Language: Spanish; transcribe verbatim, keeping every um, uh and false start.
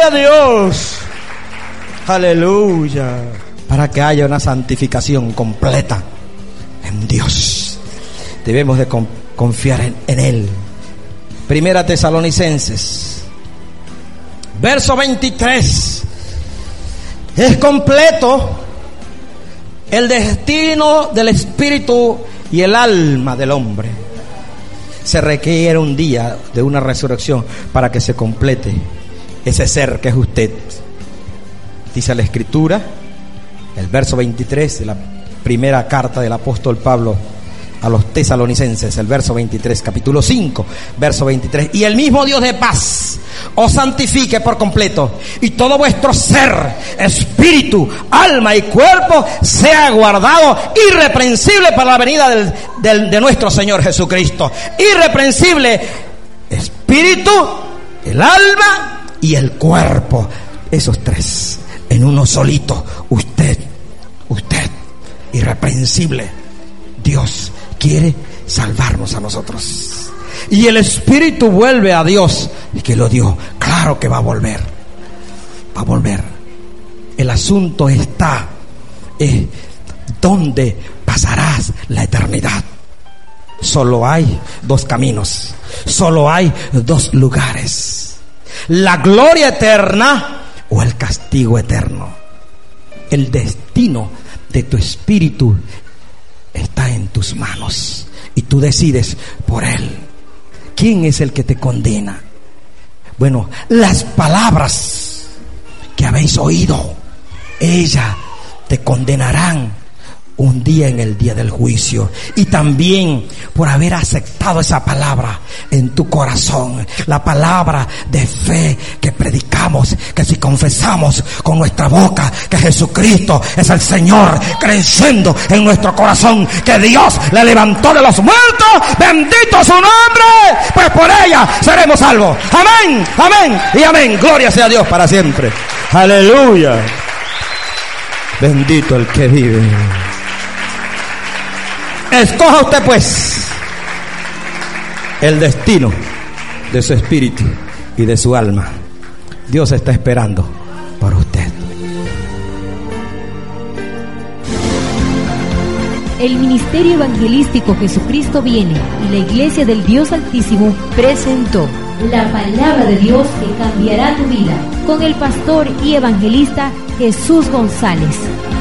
Gloria a Dios. Aleluya. Para que haya una santificación completa en Dios, debemos de con, confiar en, en Él. Primera Tesalonicenses, verso veintitrés. Es completo el destino del espíritu y el alma del hombre. Se requiere un día de una resurrección para que se complete ese ser que es usted. Dice la Escritura, el verso veintitrés de la primera carta del apóstol Pablo a los tesalonicenses, el verso veintitrés, capítulo cinco, verso veintitrés. Y el mismo Dios de paz os santifique por completo, y todo vuestro ser, espíritu, alma y cuerpo sea guardado irreprensible para la venida del, del, de nuestro Señor Jesucristo. Irreprensible espíritu, el alma y el cuerpo. Esos tres en uno solito. Usted, usted, irreprensible. Dios quiere salvarnos a nosotros. Y el espíritu vuelve a Dios, y que lo dio. Claro que va a volver. Va a volver. El asunto está eh, ¿dónde pasarás la eternidad? Solo hay dos caminos. Solo hay dos lugares: la gloria eterna o el castigo eterno. El destino de tu espíritu está en tus manos y tú decides por él. ¿Quién es el que te condena? Bueno, las palabras que habéis oído, ellas te condenarán un día en el día del juicio. Y también por haber aceptado esa palabra en tu corazón, la palabra de fe que predicamos, que si confesamos con nuestra boca que Jesucristo es el Señor, creyendo en nuestro corazón que Dios le levantó de los muertos, bendito su nombre, pues por ella seremos salvos. Amén, amén y amén. Gloria sea a Dios para siempre. Aleluya. Bendito el que vive. Escoja usted pues el destino de su espíritu y de su alma. Dios está esperando por usted. El Ministerio Evangelístico Jesucristo Viene y la Iglesia del Dios Altísimo presentó la palabra de Dios que cambiará tu vida, con el pastor y evangelista Jesús González.